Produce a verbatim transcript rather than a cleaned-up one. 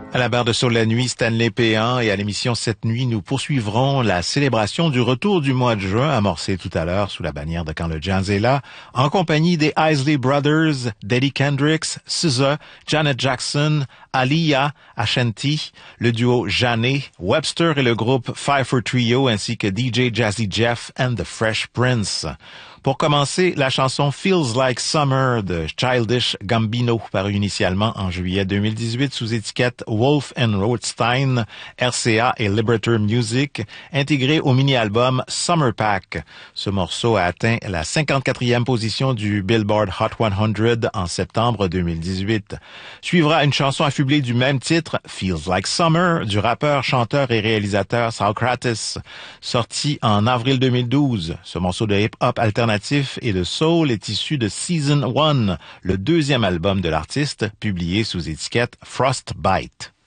À la barre de Sur la nuit, Stanley Péan, et à l'émission Cette nuit, nous poursuivrons la célébration du retour du mois de juin, amorcée tout à l'heure sous la bannière de Quand le Jazz est là, en compagnie des Isley Brothers, d'Eddie Kendricks, S Z A, Janet Jackson, Aaliyah, Ashanti, le duo Jané, Webster et le groupe Pfeiffer Trio, ainsi que D J Jazzy Jeff and the Fresh Prince. Pour commencer, la chanson Feels Like Summer de Childish Gambino, parue initialement en juillet deux mille dix-huit sous étiquette Wolf and Rothstein, R C A et Liberator Music, intégré au mini-album Summer Pack. Ce morceau a atteint la cinquante-quatrième position du Billboard Hot cent en septembre deux mille dix-huit. Suivra une chanson affublée du même titre, Feels Like Summer, du rappeur, chanteur et réalisateur Socrates, sorti en avril deux mille douze. Ce morceau de hip-hop alternatif et de soul est issu de Season one, le deuxième album de l'artiste, publié sous étiquette Frostbite.